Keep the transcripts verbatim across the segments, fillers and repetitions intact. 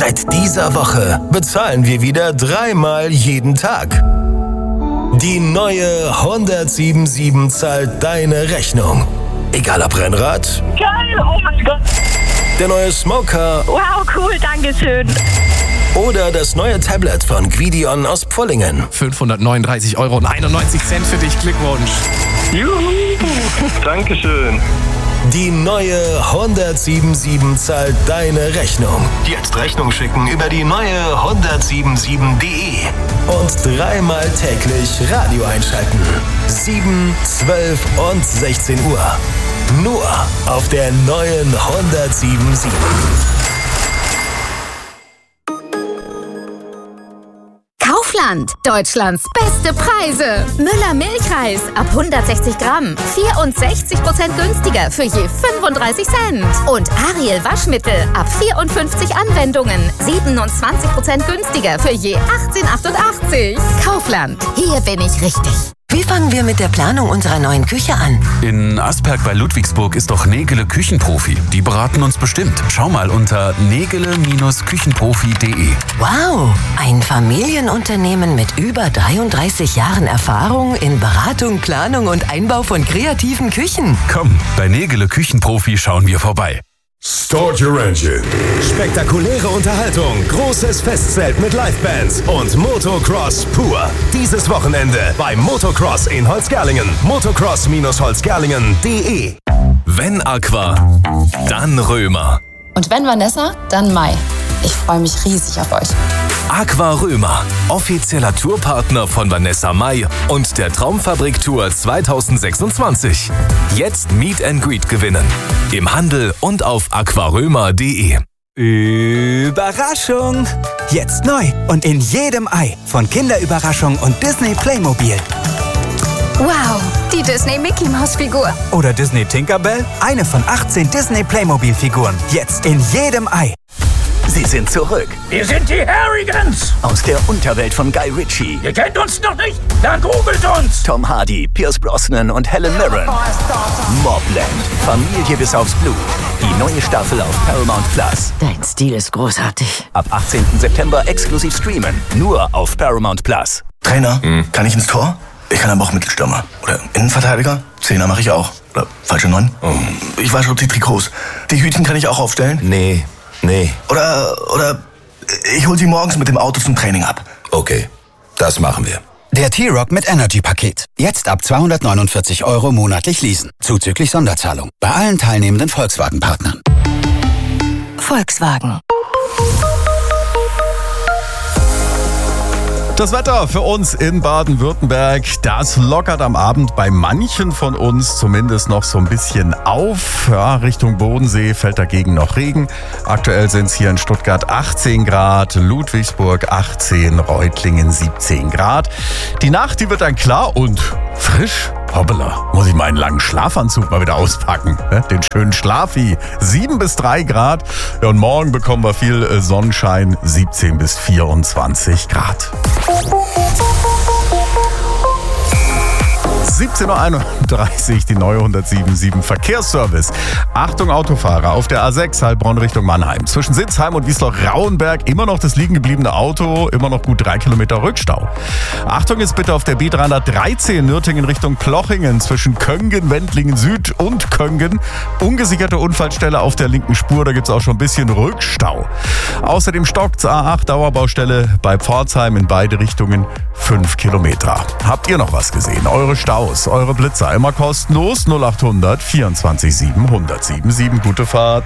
Seit dieser Woche bezahlen wir wieder dreimal jeden Tag. Die neue hundertsiebenundsiebzig zahlt deine Rechnung. Egal ob Rennrad. Geil, oh mein Gott. Der neue Smoker. Wow, cool, danke schön. Oder das neue Tablet von Gvidion aus Pfullingen. fünfhundertneununddreißig Euro und einundneunzig Cent für dich. Glückwunsch. Juhu, Dankeschön. Die neue hundertsiebenundsiebzig zahlt deine Rechnung. Jetzt Rechnung schicken über die neue hundertsiebenundsiebzig punkt de und dreimal täglich Radio einschalten. sieben, zwölf und sechzehn Uhr. Nur auf der neuen hundertsiebenundsiebzig. Kaufland, Deutschlands beste Preise. Müller Milchreis ab hundertsechzig Gramm, vierundsechzig Prozent günstiger für je fünfunddreißig Cent. Und Ariel Waschmittel ab vierundfünfzig Anwendungen, siebenundzwanzig Prozent günstiger für je achtzehn achtundachtzig. Kaufland, hier bin ich richtig. Wie fangen wir mit der Planung unserer neuen Küche an? In Asperg bei Ludwigsburg ist doch Nägele Küchenprofi. Die beraten uns bestimmt. Schau mal unter nägele Küchenprofi punkt de. Wow, ein Familienunternehmen mit über dreiunddreißig Jahren Erfahrung in Beratung, Planung und Einbau von kreativen Küchen. Komm, bei Nägele Küchenprofi schauen wir vorbei. Start your engine. Spektakuläre Unterhaltung, großes Festzelt mit Livebands und Motocross pur. Dieses Wochenende beim Motocross in Holzgerlingen. motocross holzgerlingen punkt de. Wenn Aqua, dann Römer. Und wenn Vanessa, dann Mai. Ich freue mich riesig auf euch. Aqua Römer, offizieller Tourpartner von Vanessa Mai und der Traumfabrik Tour zweitausendsechsundzwanzig. Jetzt Meet and Greet gewinnen. Im Handel und auf aquarömer punkt de. Überraschung! Jetzt neu und in jedem Ei von Kinderüberraschung und Disney Playmobil. Wow, die Disney Mickey Maus Figur. Oder Disney Tinkerbell, eine von achtzehn Disney Playmobil Figuren. Jetzt in jedem Ei. Sie sind zurück. Wir sind die Harrigans. Aus der Unterwelt von Guy Ritchie. Ihr kennt uns noch nicht? Dann googelt uns. Tom Hardy, Pierce Brosnan und Helen Mirren. Mobland. Familie bis aufs Blut. Die neue Staffel auf Paramount Plus. Dein Stil ist großartig. Ab achtzehnten September exklusiv streamen. Nur auf Paramount Plus. Trainer, hm. kann ich ins Tor? Ich kann aber auch Mittelstürmer. Oder Innenverteidiger? Zehner mache ich auch. Oder falsche Neun? Oh. Ich wasche auch die Trikots. Die Hütchen kann ich auch aufstellen? Nee. Nee. Oder, oder ich hol sie morgens mit dem Auto zum Training ab. Okay, das machen wir. Der T-Rock mit Energy-Paket. Jetzt ab zweihundertneunundvierzig Euro monatlich leasen. Zuzüglich Sonderzahlung. Bei allen teilnehmenden Volkswagen-Partnern. Volkswagen. Das Wetter für uns in Baden-Württemberg, das lockert am Abend bei manchen von uns zumindest noch so ein bisschen auf. Ja, Richtung Bodensee fällt dagegen noch Regen. Aktuell sind es hier in Stuttgart achtzehn Grad, Ludwigsburg achtzehn, Reutlingen siebzehn Grad. Die Nacht, die wird dann klar und frisch. Hoppala, muss ich meinen langen Schlafanzug mal wieder auspacken. Den schönen Schlafi. sieben bis drei Grad. Ja, und morgen bekommen wir viel Sonnenschein. siebzehn bis vierundzwanzig Grad. siebzehn Uhr einunddreißig, die neue hundertsiebenundsiebzig Verkehrsservice. Achtung Autofahrer, auf der A sechs Heilbronn Richtung Mannheim. Zwischen Sitzheim und Wiesloch-Rauenberg immer noch das liegen gebliebene Auto, immer noch gut drei Kilometer Rückstau. Achtung jetzt bitte auf der B dreihundertdreizehn Nürtingen Richtung Plochingen zwischen Köngen, Wendlingen Süd und Köngen. Ungesicherte Unfallstelle auf der linken Spur, da gibt es auch schon ein bisschen Rückstau. Außerdem stockt's A acht Dauerbaustelle bei Pforzheim in beide Richtungen fünf Kilometer. Habt ihr noch was gesehen? Eure Staus, eure Blitzer, immer kostenlos. null achthundert vierundzwanzig sieben hundertsiebenundsiebzig. Gute Fahrt.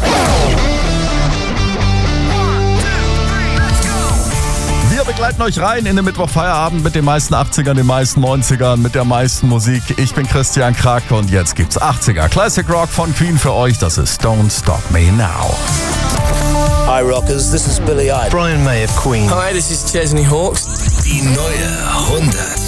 Wir begleiten euch rein in den Mittwochfeierabend mit den meisten achtzigern, den meisten neunzigern, mit der meisten Musik. Ich bin Christian Krack und jetzt gibt's achtziger Classic Rock von Queen für euch. Das ist Don't Stop Me Now. Hi Rockers, this is Billy Idol. Brian May of Queen. Hi, this is Chesney Hawkes. Die neue hundert.